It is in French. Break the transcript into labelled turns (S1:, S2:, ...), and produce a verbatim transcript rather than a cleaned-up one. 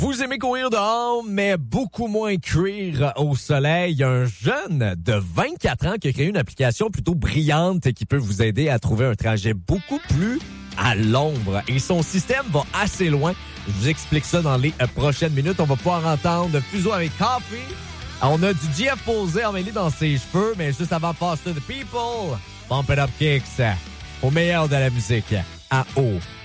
S1: Vous aimez courir dehors, mais beaucoup moins cuire au soleil. Il y a un jeune de vingt-quatre ans qui a créé une application plutôt brillante qui peut vous aider à trouver un trajet beaucoup plus à l'ombre. Et son système va assez loin. Je vous explique ça dans les prochaines minutes. On va pouvoir entendre Fuseau avec Coffee. On a du G F posé emmêlé dans ses cheveux, mais juste avant Faster the People, Pump It Up Kicks, au meilleur de la musique, à haut.